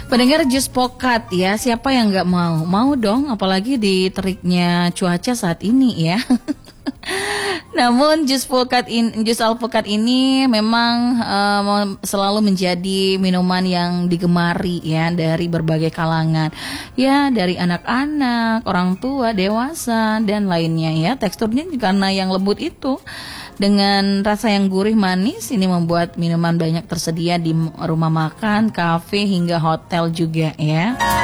Pendengar jus pokat ya, siapa yang nggak mau? Mau dong, apalagi di teriknya cuaca saat ini ya. Namun jus alpukat ini memang selalu menjadi minuman yang digemari ya dari berbagai kalangan. Ya, dari anak-anak, orang tua, dewasa dan lainnya ya. Teksturnya karena yang lembut itu dengan rasa yang gurih manis ini membuat minuman banyak tersedia di rumah makan, kafe hingga hotel juga ya.